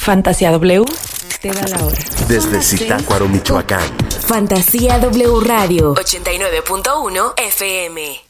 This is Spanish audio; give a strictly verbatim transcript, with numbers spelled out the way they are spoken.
Fantasía W te da la hora. Desde Zitácuaro, Michoacán. Fantasía W Radio ochenta y nueve punto uno F M.